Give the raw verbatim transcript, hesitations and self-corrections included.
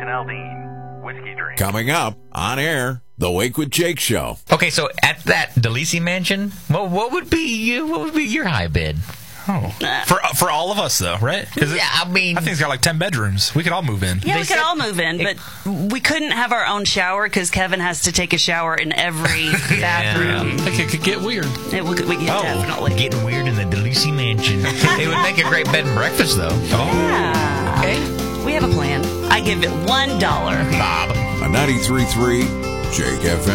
and Aldean. Whiskey drink. Coming up on air, the Wake with Jake show. Okay, so at that DeLisi mansion, what what would be you? What would be your high bid? Oh, for for all of us though, right? Yeah, I mean, I think it's got like ten bedrooms. We could all move in. Yeah, They we said- could all move in, but we couldn't have our own shower because Kevin has to take a shower in every bathroom. Like it could get weird. It would, we could Oh, definitely. getting weird in the DeLisi mansion. It would make a great bed and breakfast, though. Yeah. Okay, We have a plan. I give it one dollar. Bob. On ninety-three point three Jake F M.